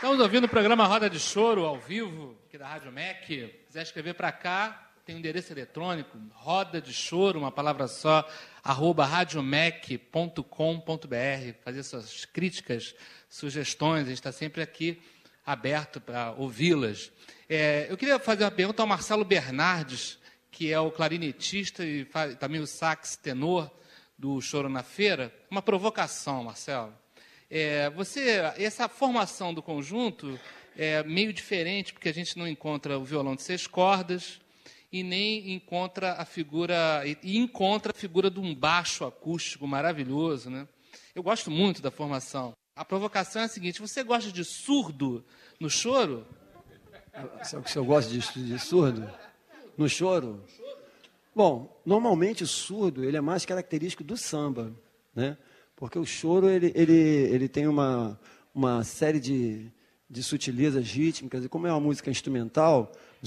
Estamos ouvindo o programa Roda de Choro, ao vivo, aqui da Rádio MEC. Se quiser escrever para cá, tem um endereço eletrônico, roda de choro, uma palavra só, @radiomec.com.br. Fazer suas críticas, sugestões, a gente está sempre aqui aberto para ouvi-las. Eu queria fazer uma pergunta ao Marcelo Bernardes, que é o clarinetista e também o sax tenor do Choro na Feira. Uma provocação, Marcelo. Essa formação do conjunto é meio diferente, porque a gente não encontra o violão de 6 cordas e nem encontra a figura de um baixo acústico maravilhoso, né? Eu gosto muito da formação. A provocação é a seguinte: você gosta de surdo no choro? Se eu gosto de surdo no choro? Bom, normalmente o surdo ele é mais característico do samba, né? Porque o choro ele tem uma série de sutilezas rítmicas, e como é uma música instrumental,